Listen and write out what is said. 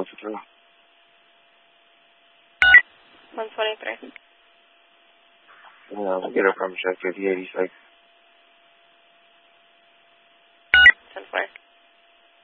123. 123. We'll get her from check 5086. 10-4.